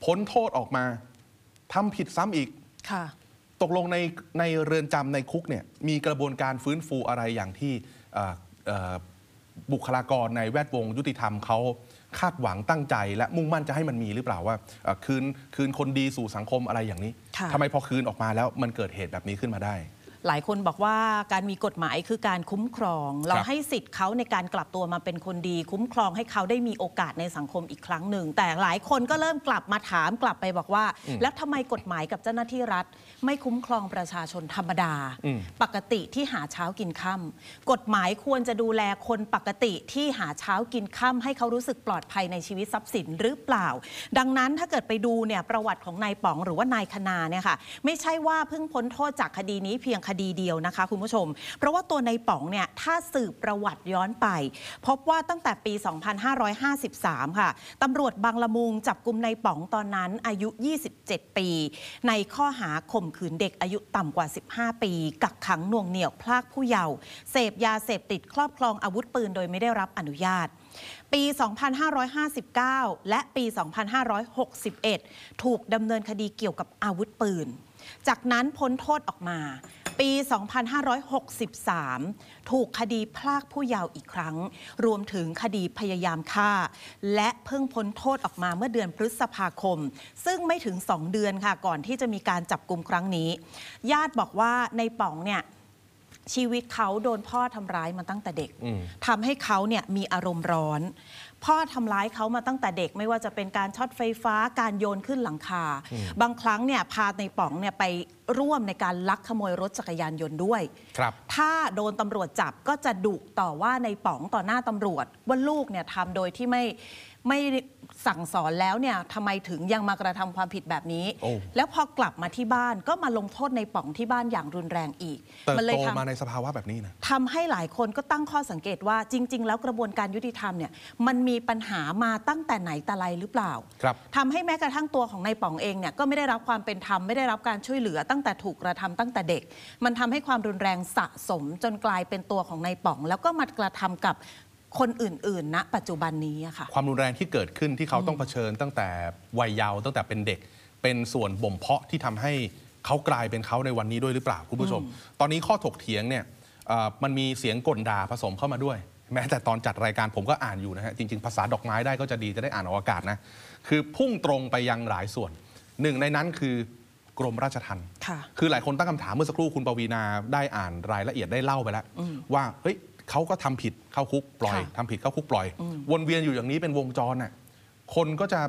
พ้นโทษออกมาทำผิดซ้ำอีกตกลงในเรือนจำในคุกเนี่ยมีกระบวนการฟื้นฟูอะไรอย่างที่บุคลากรในแวดวงยุติธรรมเขาคาดหวังตั้งใจและมุ่งมั่นจะให้มันมีหรือเปล่าว่าคืนคนดีสู่สังคมอะไรอย่างนี้ทำไมพอคืนออกมาแล้วมันเกิดเหตุแบบนี้ขึ้นมาได้หลายคนบอกว่าการมีกฎหมายคือการคุ้มครองเราให้สิทธิ์เขาในการกลับตัวมาเป็นคนดีคุ้มครองให้เขาได้มีโอกาสในสังคมอีกครั้งหนึ่งแต่หลายคนก็เริ่มกลับมาถามกลับไปบอกว่าแล้วทำไมกฎหมายกับเจ้าหน้าที่รัฐไม่คุ้มครองประชาชนธรรมดาปกติที่หาเช้ากินค่ำกฎหมายควรจะดูแลคนปกติที่หาเช้ากินค่ำให้เขารู้สึกปลอดภัยในชีวิตทรัพย์สินหรือเปล่าดังนั้นถ้าเกิดไปดูเนี่ยประวัติของนายป๋องหรือว่านายคณาเนี่ยค่ะไม่ใช่ว่าเพิ่งพ้นโทษจากคดีนี้เพียงคดีเดียวนะคะคุณผู้ชมเพราะว่าตัวนายป๋องเนี่ยถ้าสืบประวัติย้อนไปพบว่าตั้งแต่ปี 2553 ค่ะตำรวจบางละมุงจับกุมนายป๋องตอนนั้นอายุ 27 ปีในข้อหาข่มขืนเด็กอายุต่ำกว่า 15 ปีกักขังหน่วงเหนี่ยวพรากผู้เยาว์เสพยาเสพติดครอบครองอาวุธปืนโดยไม่ได้รับอนุญาตปี 2559 และปี 2561 ถูกดำเนินคดีเกี่ยวกับอาวุธปืนจากนั้นพ้นโทษออกมาปี 2563 ถูกคดีพรากผู้เยาว์อีกครั้งรวมถึงคดีพยายามฆ่าและเพิ่งพ้นโทษออกมาเมื่อเดือนพฤษภาคมซึ่งไม่ถึง2 เดือนค่ะก่อนที่จะมีการจับกุมครั้งนี้ญาติบอกว่าในป๋องเนี่ยชีวิตเขาโดนพ่อทำร้ายมาตั้งแต่เด็กทำให้เขาเนี่ยมีอารมณ์ร้อนพ่อทำร้ายเขามาตั้งแต่เด็กไม่ว่าจะเป็นการช็อตไฟฟ้าการโยนขึ้นหลังคาบางครั้งเนี่ยพาในป๋องเนี่ยไปร่วมในการลักขโมยรถจักรยานยนต์ด้วยถ้าโดนตำรวจจับก็จะดุต่อว่าในป๋องต่อหน้าตำรวจว่าลูกเนี่ยทำโดยที่ไม่สั่งสอนแล้วเนี่ยทำไมถึงยังมากระทำความผิดแบบนี้แล้วพอกลับมาที่บ้านก็มาลงโทษในป๋องที่บ้านอย่างรุนแรงอีกมันเลยโตมาในสภาวะแบบนี้นะทำให้หลายคนก็ตั้งข้อสังเกตว่าจริงๆแล้วกระบวนการยุติธรรมเนี่ยมันมีปัญหามาตั้งแต่ไหนแต่ไรหรือเปล่าทำให้แม้กระทั่งตัวของนายป๋องเองเนี่ยก็ไม่ได้รับความเป็นธรรมไม่ได้รับการช่วยเหลือตั้งแต่ถูกกระทำตั้งแต่เด็กมันทำให้ความรุนแรงสะสมจนกลายเป็นตัวของนายป๋องแล้วก็มากระทำกับคนอื่นๆณปัจจุบันนี้ค่ะความรุนแรงที่เกิดขึ้นที่เขาต้องเผชิญตั้งแต่วัยเยาว์ตั้งแต่เป็นเด็กเป็นส่วนบ่มเพาะที่ทำให้เขากลายเป็นเขาในวันนี้ด้วยหรือเปล่าคุณผู้ชมตอนนี้ข้อถกเถียงเนี่ยมันมีเสียงกลด่าผสมเข้ามาด้วยแม้แต่ตอนจัดรายการผมก็อ่านอยู่นะฮะจริงๆภาษาดอกไม้ได้ก็จะดีจะได้อ่านออกอากาศนะคือพุ่งตรงไปยังหลายส่วนหนึ่งในนั้นคือกรมราชทัณฑ์คือหลายคนตั้งคำถามเมื่อสักครู่คุณปวีณาได้อ่านรายละเอียดได้เล่าไปแล้วว่าเฮ้ยเขาก็ทำผิดเข้าคุกปล่อยทำผิดเข้าคุกปล่อยวนเวียนอยู่อย่างนี้เป็นวงจรน่ะคนก็จะ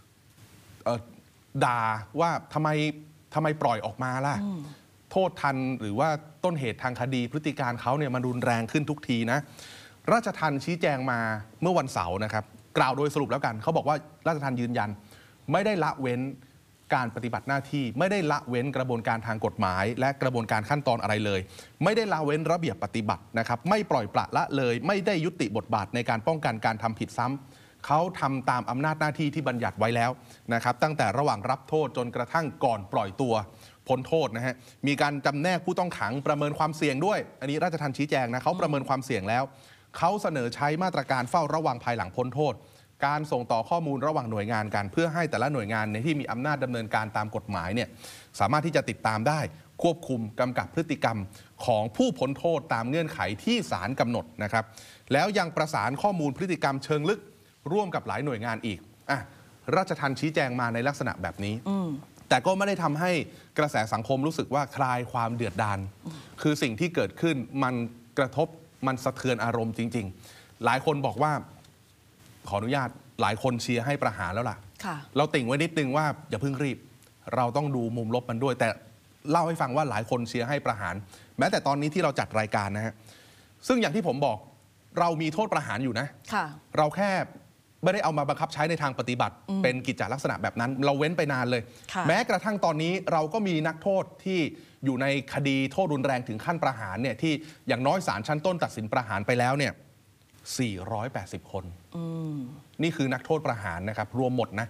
ด่าว่าทำไมปล่อยออกมาล่ะโทษทันหรือว่าต้นเหตุทางคดีพฤติการเขาเนี่ยมันรุนแรงขึ้นทุกทีนะราชทัณฑ์ชี้แจงมาเมื่อวันเสาร์นะครับกล่าวโดยสรุปแล้วกันเขาบอกว่าราชทัณฑ์ยืนยันไม่ได้ละเว้นการปฏิบัติหน้าที่ไม่ได้ละเว้นกระบวนการทางกฎหมายและกระบวนการขั้นตอนอะไรเลยไม่ได้ละเว้นระเบียบปฏิบัตินะครับไม่ปล่อยปละละเลยไม่ได้ยุติบทบาทในการป้องกันการทำผิดซ้ำเขาทำตามอำนาจหน้าที่ที่บัญญัติไว้แล้วนะครับตั้งแต่ระหว่างรับโทษจนกระทั่งก่อนปล่อยตัวพ้นโทษนะฮะมีการจำแนกผู้ต้องขังประเมินความเสี่ยงด้วยอันนี้ราชทัณฑ์ชี้แจงนะเขาประเมินความเสี่ยงแล้วเขาเสนอใช้มาตรการเฝ้าระวังภายหลังพ้นโทษการส่งต่อข้อมูลระหว่างหน่วยงานกันเพื่อให้แต่ละหน่วยงานในที่มีอำนาจดำเนินการตามกฎหมายเนี่ยสามารถที่จะติดตามได้ควบคุมกำกับพฤติกรรมของผู้พ้นโทษตามเงื่อนไขที่ศาลกำหนดนะครับแล้วยังประสานข้อมูลพฤติกรรมเชิงลึกร่วมกับหลายหน่วยงานอีกราชทัณฑ์ชี้แจงมาในลักษณะแบบนี้แต่ก็ไม่ได้ทำให้กระแสสังคมรู้สึกว่าคลายความเดือดดาลคือสิ่งที่เกิดขึ้นมันกระทบมันสะเทือนอารมณ์จริงๆหลายคนบอกว่าขออนุญาตหลายคนเชียร์ให้ประหารแล้วล่ะเราติ่งไว้นิดนึงว่าอย่าเพิ่งรีบเราต้องดูมุมลบมันด้วยแต่เล่าให้ฟังว่าหลายคนเชียร์ให้ประหารแม้แต่ตอนนี้ที่เราจัดรายการนะฮะซึ่งอย่างที่ผมบอกเรามีโทษประหารอยู่นะเราแค่ไม่ได้เอามาบังคับใช้ในทางปฏิบัติเป็นกิจจลักษณะแบบนั้นเราเว้นไปนานเลยแม้กระทั่งตอนนี้เราก็มีนักโทษที่อยู่ในคดีโทษรุนแรงถึงขั้นประหารเนี่ยที่อย่างน้อยศาลชั้นต้นตัดสินประหารไปแล้วเนี่ย480 คนนี่คือนักโทษประหารนะครับรวมหมดนะ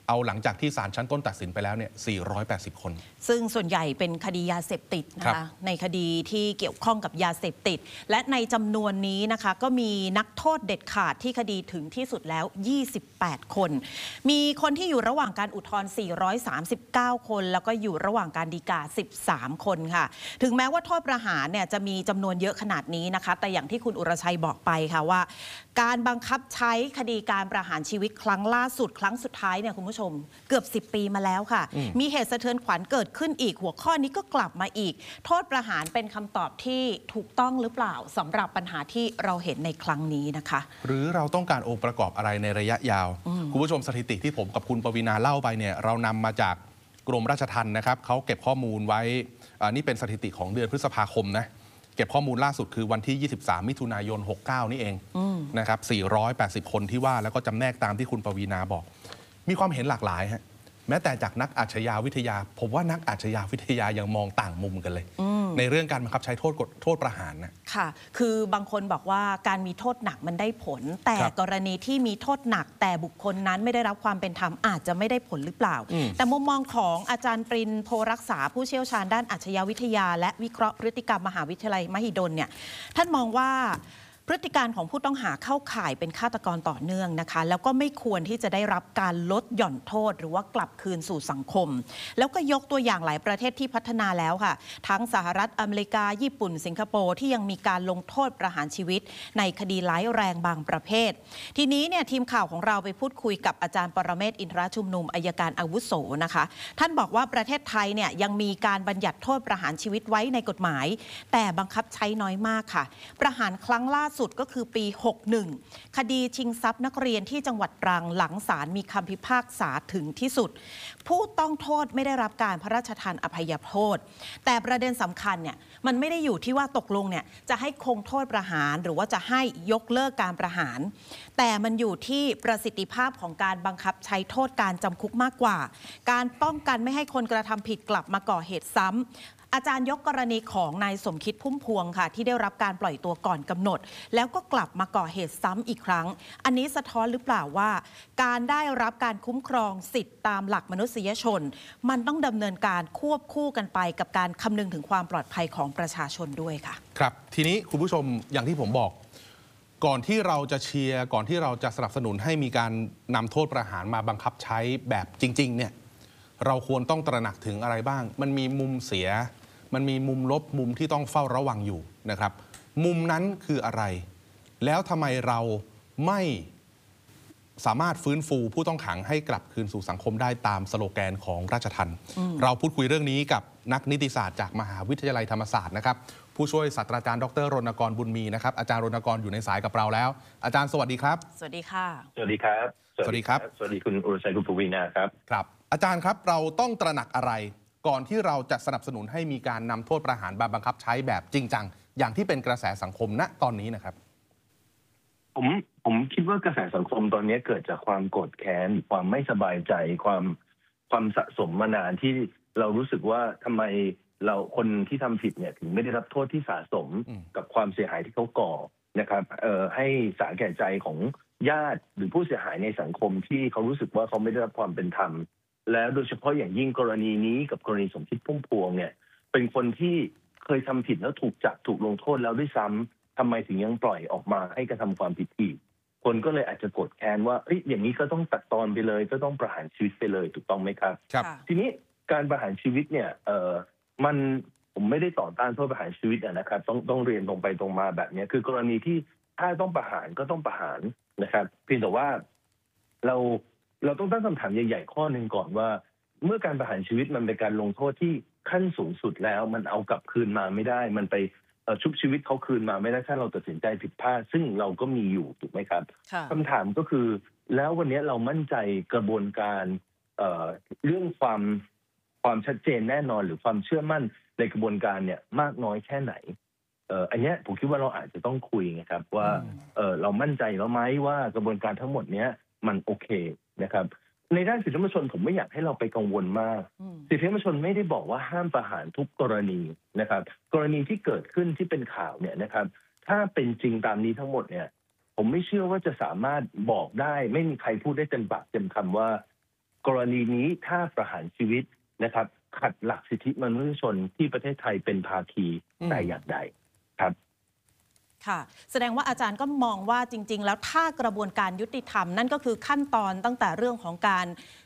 เอาหลังจากที่ศาลชั้นต้นตัดสินไปแล้วเนี่ย480 คนซึ่งส่วนใหญ่เป็นคดียาเสพติดนะคะในคดีที่เกี่ยวข้องกับยาเสพติดและในจำนวนนี้นะคะก็มีนักโทษเด็ดขาดที่คดีถึงที่สุดแล้ว28 คนมีคนที่อยู่ระหว่างการอุทธรณ์439 คนแล้วก็อยู่ระหว่างการฎีกา13 คนค่ะถึงแม้ว่าโทษประหารเนี่ยจะมีจำนวนเยอะขนาดนี้นะคะแต่อย่างที่คุณอุรชัยบอกไปค่ะว่าการบังคับใช้คดีการประหารชีวิตครั้งล่าสุดครั้งสุดท้ายเนี่ยคุณผู้ชมเกือบ10 ปีมาแล้วค่ะมีเหตุสะเทือนขวัญเกิดขึ้นอีกหัวข้อนี้ก็กลับมาอีกโทษประหารเป็นคำตอบที่ถูกต้องหรือเปล่าสำหรับปัญหาที่เราเห็นในครั้งนี้นะคะหรือเราต้องการองค์ประกอบอะไรในระยะยาวคุณผู้ชมสถิติที่ผมกับคุณปวีณาเล่าไปเนี่ยเรานำมาจากกรมราชทัณฑ์นะครับเขาเก็บข้อมูลไว้นี่เป็นสถิติของเดือนพฤษภาคมนะเก็บข้อมูลล่าสุดคือวันที่ 23 มิถุนายน 69 นี่เองนะครับ480 คนที่ว่าแล้วก็จำแนกตามที่คุณปวีณาบอกมีความเห็นหลากหลายฮะแม้แต่จากนักอาชญาวิทยาผมว่านักอาชญาวิทยายังมองต่างมุมกันเลยในเรื่องการบังคับใช้โทษประหารนะค่ะคือบางคนบอกว่าการมีโทษหนักมันได้ผลแต่กรณีที่มีโทษหนักแต่บุคคลนั้นไม่ได้รับความเป็นธรรมอาจจะไม่ได้ผลหรือเปล่าแต่มุมมองของอาจารย์ปรินโพรักษาผู้เชี่ยวชาญด้านอาชญาวิทยาและวิเคราะห์พฤติกรรมมหาวิทยาลัยมหิดลเนี่ยท่านมองว่าพฤติการของผู้ต้องหาเข้าข่ายเป็นฆาตกรต่อเนื่องนะคะแล้วก็ไม่ควรที่จะได้รับการลดหย่อนโทษหรือว่ากลับคืนสู่สังคมแล้วก็ยกตัวอย่างหลายประเทศที่พัฒนาแล้วค่ะทั้งสหรัฐอเมริกาญี่ปุ่นสิงคโปร์ที่ยังมีการลงโทษประหารชีวิตในคดีร้ายแรงบางประเภททีนี้เนี่ยทีมข่าวของเราไปพูดคุยกับอาจารย์ปรเมศวร์อินทรชุมนุมอัยการอาวุโสนะคะท่านบอกว่าประเทศไทยเนี่ยยังมีการบัญญัติโทษประหารชีวิตไว้ในกฎหมายแต่บังคับใช้น้อยมากค่ะประหารครั้งล่าสุดก็คือปี 61 คดีชิงทรัพย์นักเรียนที่จังหวัดตรังหลังศาลมีคำพิพากษาถึงที่สุดผู้ต้องโทษไม่ได้รับการพระราชทานอภัยโทษแต่ประเด็นสำคัญเนี่ยมันไม่ได้อยู่ที่ว่าตกลงเนี่ยจะให้คงโทษประหารหรือว่าจะให้ยกเลิกการประหารแต่มันอยู่ที่ประสิทธิภาพของการบังคับใช้โทษการจำคุกมากกว่าการป้องกันไม่ให้คนกระทำผิดกลับมาก่อเหตุซ้ำอาจารย์ยกกรณีของนายสมคิดพุ่มพวงค่ะที่ได้รับการปล่อยตัวก่อนกำหนดแล้วก็กลับมาก่อเหตุซ้ำอีกครั้งอันนี้สะท้อนหรือเปล่าว่าการได้รับการคุ้มครองสิทธิตามหลักมนุษยชนมันต้องดำเนินการควบคู่กันไปกับการคำนึงถึงความปลอดภัยของประชาชนด้วยค่ะครับทีนี้คุณผู้ชมอย่างที่ผมบอกก่อนที่เราจะเชียร์ก่อนที่เราจะสนับสนุนให้มีการนำโทษประหารมาบังคับใช้แบบจริงๆเนี่ยเราควรต้องตระหนักถึงอะไรบ้างมันมีมุมเสียมันมีมุมลบมุมที่ต้องเฝ้าระวังอยู่นะครับมุมนั้นคืออะไรแล้วทำไมเราไม่สามารถฟื้นฟูผู้ต้องขังให้กลับคืนสู่สังคมได้ตามสโลแกนของราชทัณฑ์เราพูดคุยเรื่องนี้กับนักนิติศาสตร์จากมหาวิทยาลัยธรรมศาสตร์นะครับผู้ช่วยศาสตราจารย์ดรรณกรบุญมีนะครับอาจารย์รณกรอยู่ในสายกับเราแล้วอาจารย์สวัสดีครับสวัสดีค่ะสวัสดีครับสวัสดีครับสวัสดีคุณอุรชัยคุณปวีณาครับครับอาจารย์ครับเราต้องตระหนักอะไรก่อนที่เราจะสนับสนุนให้มีการนำโทษประหารมาบังคับใช้แบบจริงจังอย่างที่เป็นกระแสสังคมณตอนนี้นะครับผมคิดว่ากระแสสังคมตอนนี้เกิดจากความโกรธแค้นความไม่สบายใจความสะสมมานานที่เรารู้สึกว่าทำไมเราคนที่ทำผิดเนี่ยถึงไม่ได้รับโทษที่สะสมกับความเสียหายที่เขาก่อนะครับให้สาแก่ใจของญาติหรือผู้เสียหายในสังคมที่เขารู้สึกว่าเขาไม่ได้รับความเป็นธรรมแล้วโดยเฉพาะอย่างยิ่งกรณีนี้กับกรณีสมคิดพุ่มพวงเนี่ยเป็นคนที่เคยทำผิดแล้วถูกจับถูกลงโทษแล้วด้วยซ้ำทำไมถึงยังปล่อยออกมาให้กระทำความผิดอีกคนก็เลยอาจจะโกรธแค้นว่าอย่างนี้ก็ต้องตัดตอนไปเลยก็ต้องประหารชีวิตไปเลยถูกต้องไหมครับครับทีนี้การประหารชีวิตเนี่ยผมไม่ได้ต่อต้านโทษประหารชีวิตนะครับต้องเรียนตรงไปตรงมาแบบนี้คือกรณีที่ถ้าต้องประหารก็ต้องประหารนะครับเพียงแต่ว่าเราต้องตั้งคำถามใหญ่ๆข้อหนึ่งก่อนว่าเมื่อการประหารชีวิตมันเป็นการลงโทษที่ขั้นสูงสุดแล้วมันเอากลับคืนมาไม่ได้มันไปชุบชีวิตเขาคืนมาไม่ได้ถ้าเราตัดสินใจผิดพลาดซึ่งเราก็มีอยู่ถูกไหมครับคำถามก็คือแล้ววันนี้เรามั่นใจกระบวนการเรื่องความชัดเจนแน่นอนหรือความเชื่อมั่นในกระบวนการเนี่ยมากน้อยแค่ไหนอันนี้ผมคิดว่าเราอาจจะต้องคุยนะครับว่าเรามั่นใจแล้วไหมว่ากระบวนการทั้งหมดเนี้ยมันโอเคนะครับในด้านสิทธิมนุษยชนผมไม่อยากให้เราไปกังวลมากสิทธิมนุษยชนไม่ได้บอกว่าห้ามประหารทุกกรณีนะครับกรณีที่เกิดขึ้นที่เป็นข่าวเนี่ยนะครับถ้าเป็นจริงตามนี้ทั้งหมดเนี่ยผมไม่เชื่อว่าจะสามารถบอกได้ไม่มีใครพูดได้เต็มปากเต็มคำว่ากรณีนี้ถ้าประหารชีวิตนะครับขัดหลักสิทธิมนุษยชนที่ประเทศไทยเป็นภาคีแต่อย่างใดครับค่ะแสดงว่าอาจารย์ก็มองว่าจริงๆแล้วถ้ากระบวนการยุติธรรมนั่นก็คือขั้นตอนตั้งแต่เรื่องของการ